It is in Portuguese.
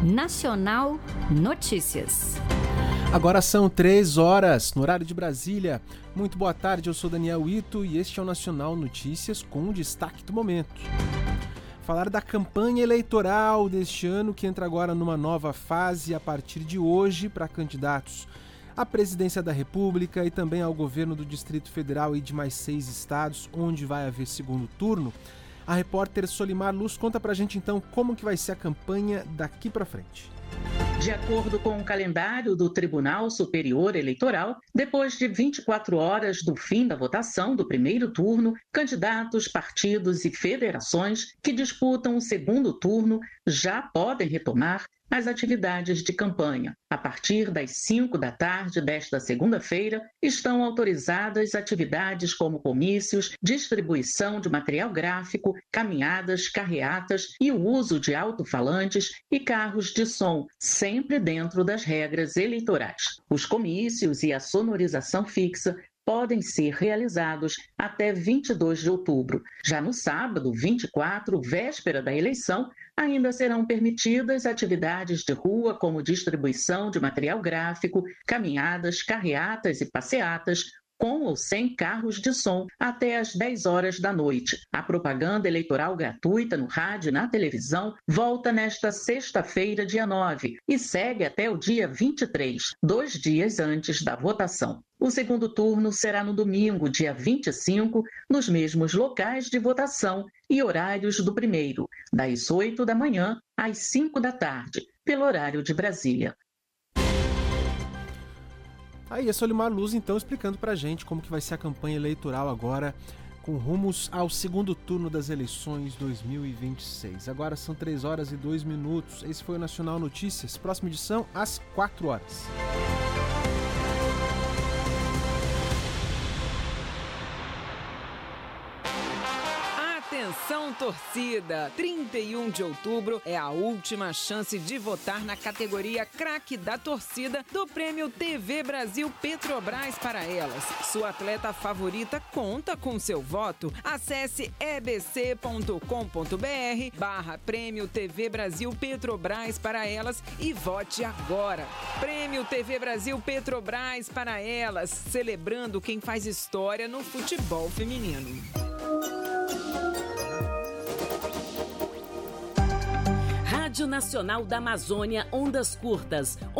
Nacional Notícias. Agora são 3 horas, no horário de Brasília. Muito boa tarde, eu sou Daniel Ito e este é o Nacional Notícias com o destaque do momento. Falar da campanha eleitoral deste ano, que entra agora numa nova fase a partir de hoje para candidatos à presidência da República e também ao governo do Distrito Federal e de mais 6 estados, onde vai haver segundo turno. A repórter Solimar Luz conta pra gente então como que vai ser a campanha daqui para frente. De acordo com o calendário do Tribunal Superior Eleitoral, depois de 24 horas do fim da votação do primeiro turno, candidatos, partidos e federações que disputam o segundo turno já podem retomar as atividades de campanha. A partir das 5 da tarde desta segunda-feira, estão autorizadas atividades como comícios, distribuição de material gráfico, caminhadas, carreatas e o uso de alto-falantes e carros de som, sempre dentro das regras eleitorais. Os comícios e a sonorização fixa podem ser realizados até 22 de outubro. Já no sábado, 24, véspera da eleição, ainda serão permitidas atividades de rua como distribuição de material gráfico, caminhadas, carreatas e passeatas, com ou sem carros de som, até às 10 horas da noite. A propaganda eleitoral gratuita no rádio e na televisão volta nesta sexta-feira, dia 9, e segue até o dia 23, 2 dias antes da votação. O segundo turno será no domingo, dia 25, nos mesmos locais de votação e horários do primeiro, das 8 da manhã às 5 da tarde, pelo horário de Brasília. Aí é Solimar Luz, então, explicando pra gente como que vai ser a campanha eleitoral agora, com rumos ao segundo turno das eleições 2026. Agora são 3 horas e 2 minutos. Esse foi o Nacional Notícias. Próxima edição, às 4 horas. Atenção, torcida! 31 de outubro é a última chance de votar na categoria Craque da Torcida do Prêmio TV Brasil Petrobras para Elas. Sua atleta favorita conta com seu voto? Acesse ebc.com.br/Prêmio TV Brasil Petrobras para Elas e vote agora. Prêmio TV Brasil Petrobras para Elas, celebrando quem faz história no futebol feminino. Rádio Nacional da Amazônia, Ondas Curtas.